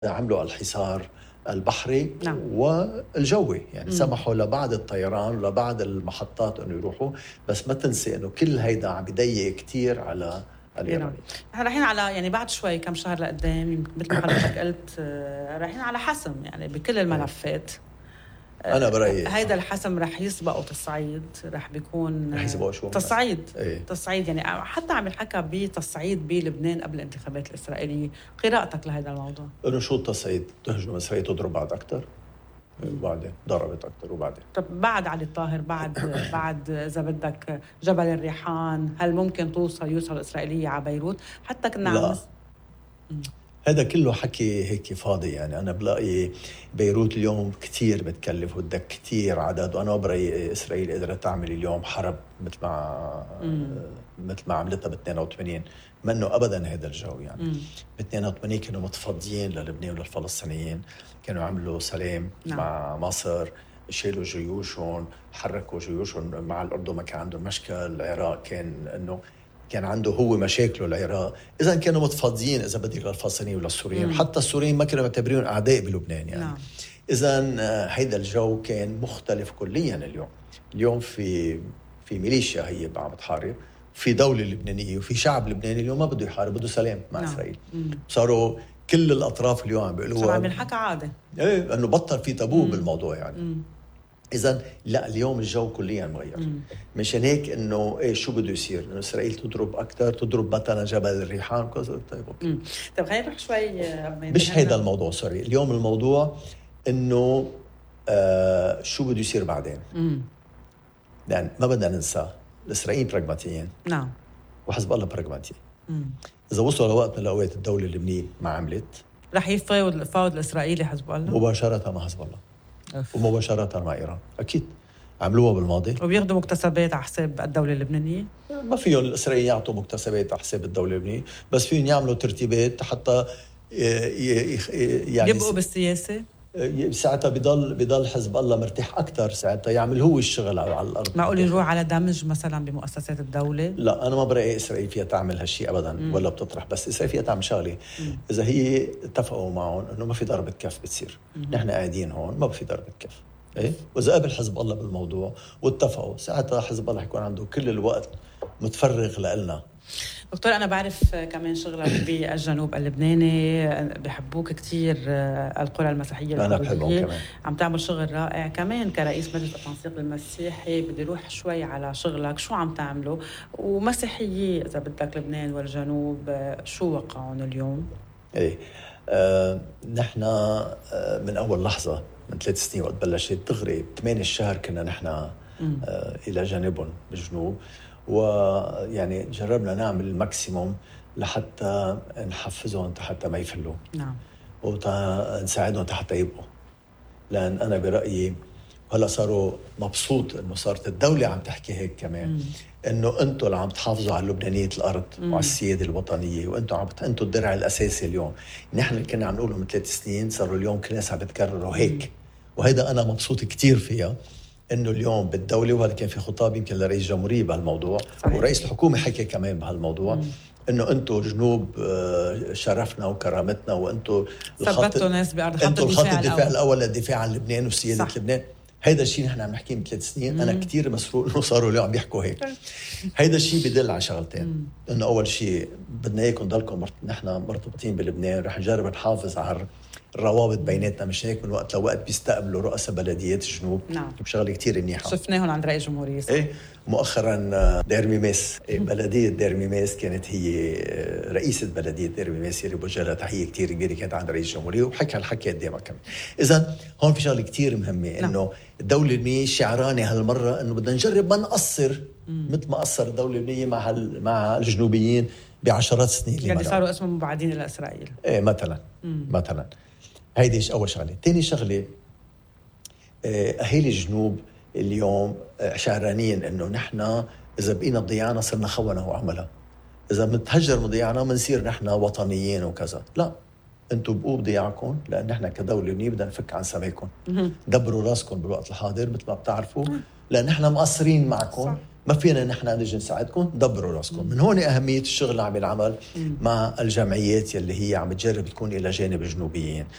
عملوا الحصار البحري نعم. والجوي، يعني سمحوا لبعض الطيران ولبعض المحطات انه يروحوا، بس ما تنسي انه كل هيدا عم بيضيق كتير على إيران. احنا رايحين على يعني بعد شوي كم شهر لقدام مثل ما حضرتك قلت رايحين على حسم يعني بكل الملفات. انا برايي هيدا الحسم رح يسبقوا تصعيد، رح بيكون رح يسبقوا شو تصعيد. ايه؟ تصعيد يعني حتى عم ينحكى بتصعيد بلبنان قبل الانتخابات الإسرائيلية. قراءتك لهذا الموضوع؟ انه شو التصعيد؟ تهجم اسرائيل تضرب بعد اكثر، وبعدين ضربت اكثر، وبعدين طب بعد علي الطاهر، بعد اذا بدك جبل الريحان، هل ممكن يوصل الإسرائيلية على بيروت؟ حتى كنا لا. هذا كله حكي هيك فاضي. يعني أنا بلاقي بيروت اليوم كتير بتكلف وبدك كتير عدد، وأنا برأيي إسرائيل قدرت تعمل اليوم حرب مثل ما عملتها ب 82. منه أبدا هذا الجو. يعني ب 82 كانوا متفضيين للبنان وللفلسطينيين، كانوا عملوا سلام مع مصر، شيلوا جيوشهم، حركوا جيوشهم مع الأردن، ما كان عندهم مشكل. العراق كان عنده هو مشاكله العراق، إذا كانوا متفاضيين إذا بدك للفلسطينيين وللسوريين. حتى السوريين ما كانوا معتبرين أعداء بلبنان يعني. إذا هيدا الجو كان مختلف كليا. اليوم في ميليشيا هي عم تحارب، في دولة لبنانية وفي شعب لبناني اليوم ما بده يحارب، بده سلام مع إسرائيل. صاروا كل الأطراف اليوم عم بيقولوا صار عم ينحكى عادة إيه، إنه بطل في تابو بالموضوع يعني. إذن لا، اليوم الجو كليا مغير. مشان هيك إنه إيه شو بده يصير؟ إنه إسرائيل تضرب أكثر، تضرب مثلا جبل الريحان كذا. طيب أوكي. طب خلينا نروح شوي مش هيدا الموضوع، سوري. اليوم الموضوع إنه شو بده يصير بعدين. لأن ما بدنا ننسى الإسرائيليين براغماتيين. نعم. وحزب الله براغماتي. إذا وصلوا لوقت من الأوقات الدولة اللبنانية ما عملت، رح يفاوض الإسرائيلي حزب الله مباشرة مع حزب الله ومباشرة مع إيران. أكيد عملوها بالماضي، وبياخذوا مكتسبات على حساب الدولة اللبنانية. ما فيهم الإسرائيليين يعطوا مكتسبات على حساب الدولة اللبنانية، بس فيهم يعملوا ترتيبات حتى يعني يبقوا بالسياسة. ساعتها بيضل حزب الله مرتاح أكتر، ساعتها يعمل هو الشغل على الأرض. معقول يروح على دمج مثلا بمؤسسات الدولة؟ لا، أنا ما برأي إسرائيل فيها تعمل هالشيء أبدا. ولا بتطرح. بس إسرائيل فيها تعمل شغلة إذا هي اتفقوا معهم إنه ما في ضربة كف بتصير. نحن قاعدين هون ما في ضربة كف. إيه؟ وإذا قبل حزب الله بالموضوع واتفقوا، ساعتها حزب الله يكون عنده كل الوقت متفرغ لنا. دكتور، أنا بعرف كمان شغلك بالجنوب اللبناني، بحبوك كتير القرى المسيحية. أنا بحبهم كمان. عم تعمل شغل رائع كمان كرئيس مجلس التنسيق المسيحي. بدي روح شوي على شغلك، شو عم تعمله؟ ومسيحية إذا بدك لبنان والجنوب شو وقعهم اليوم؟ إيه، نحن من أول لحظة من 3 سنين وقت بلشت دغري 8 الشهر كنا نحن إلى جانبهم بالجنوب، ويعني جربنا نعمل الماكسيموم لحتى نحفزهم حتى ما يفلوا. نعم. ونساعدهم حتى يبقوا. لأن أنا برأيي هلا صاروا مبسوط إنه صارت الدولة عم تحكي هيك كمان، إنه أنتوا اللي عم تحافظوا على لبنانية الأرض وعلى السيادة الوطنية، وأنتوا أنتوا الدرع الأساسي. اليوم نحن اللي كنا عم نقوله من 3 سنين صاروا اليوم كل الناس عم بتكرروا هيك. وهيدا أنا مبسوط كتير فيها، إنه اليوم بالدولة، وهذا كان في خطاب يمكن لرئيس الجمهورية بهالموضوع. صحيح. ورئيس الحكومة حكي كمان بهالموضوع، إنه أنتوا جنوب شرفنا وكرامتنا، وأنتوا ثبتوا ناس بأرض أنتوا الخط الدفاع الأول للدفاع عن لبنان وسيادة لبنان. هيدا الشيء نحن عم نحكيه من 3 سنين. أنا كتير مسرور إنه صاروا اليوم عم يحكوا هيك. هيدا الشيء بدل على شغلتين. إنه أول شيء بدنا إياكم ضلكم نحن مرتبطين بلبنان، رح نجرب نحافظ على الروابط بيناتنا. مش هيك من وقت لوقت بيستقبلوا رؤساء بلديات الجنوب. نعم. بشغله كتير منيحه شفناهم عند رئيس الجمهوريه. ايه، مؤخرا دير ميماس. بلديه دير ميماس كانت هي رئيسه بلديه دير ميماس، اللي بوجه لها تحيه كتير كبيره، كانت عند رئيس الجمهوريه وحكى هالحكي قدامها كمان. اذا هون في شغله كتير مهمه. انه الدوله اللبنانيه شعرانه هالمره انه بدنا نجرب ما نقصر مثل ما قصر الدوله اللبنانيه مع الجنوبيين بعشرات السنين اللي يعني صاروا اسمهم مبعدين الى اسرائيل. ايه مثلا هيدي أول شغلة. تاني شغلة، أهالي الجنوب اليوم شعرانين إنه نحن إذا بقينا ضيعنا صرنا خونة وعملة، إذا متهجر مضيعنا منصير نحن وطنيين وكذا. لا، أنتوا بقوا بضياعكم، لأن نحن كدولة لبنانية بدنا نفك عن سماكم. دبروا راسكم بالوقت الحاضر مثل ما بتعرفوا، لأن نحن مقصرين معكم ما فينا نحن نجي نساعدكم، دبروا راسكم. من هون أهمية الشغل اللي عم ينعمل مع الجمعيات اللي هي عم تجرب تكون إلى جانب الجنوبيين.